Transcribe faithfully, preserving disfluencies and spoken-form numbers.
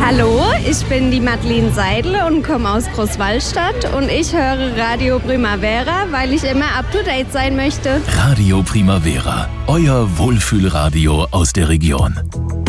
Hallo, ich bin die Madeleine Seidel und komme aus Großwallstadt und ich höre Radio Primavera, weil ich immer up-to-date sein möchte. Radio Primavera, euer Wohlfühlradio aus der Region.